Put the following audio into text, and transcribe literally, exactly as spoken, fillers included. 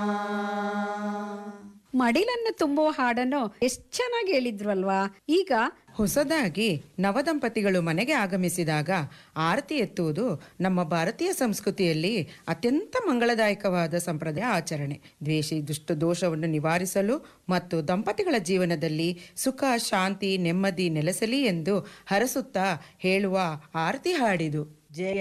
ಮಡಿಲನ್ನು ತುಂಬುವ ಹಾಡನ್ನು ಎಷ್ಟ್ ಚೆನ್ನಾಗಿ ಹೇಳಿದ್ರು ಅಲ್ವಾ. ಈಗ ಹೊಸದಾಗಿ ನವದಂಪತಿಗಳು ಮನೆಗೆ ಆಗಮಿಸಿದಾಗ ಆರತಿ ಎತ್ತುವುದು ನಮ್ಮ ಭಾರತೀಯ ಸಂಸ್ಕೃತಿಯಲ್ಲಿ ಅತ್ಯಂತ ಮಂಗಳದಾಯಕವಾದ ಸಂಪ್ರದಾಯ ಆಚರಣೆ. ದ್ವೇಷಿ ದುಷ್ಟ ದೋಷವನ್ನು ನಿವಾರಿಸಲು ಮತ್ತು ದಂಪತಿಗಳ ಜೀವನದಲ್ಲಿ ಸುಖ ಶಾಂತಿ ನೆಮ್ಮದಿ ನೆಲೆಸಲಿ ಎಂದು ಹರಸುತ್ತಾ ಹೇಳುವ ಆರತಿ ಹಾಡಿದು. ಜಯ